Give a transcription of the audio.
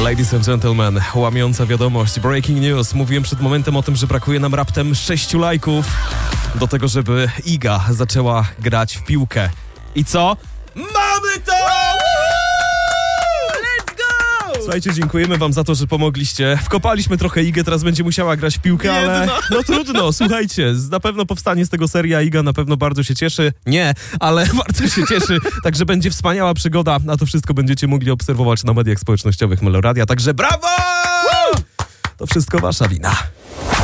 Ladies and gentlemen, łamiąca wiadomość, breaking news. Mówiłem przed momentem o tym, że brakuje nam raptem 6 lajków do tego, żeby Iga zaczęła grać w piłkę. I co? Mamy to! Let's go! Słuchajcie, dziękujemy wam za to, że pomogliście. Wkopaliśmy trochę Igę, teraz będzie musiała grać w piłkę, ale no trudno, słuchajcie, na pewno powstanie z tego seria. Iga na pewno bardzo się cieszy. Nie, ale bardzo się cieszy. Także będzie wspaniała przygoda, a to wszystko będziecie mogli obserwować na mediach społecznościowych Meloradia. Także brawo! To wszystko wasza wina.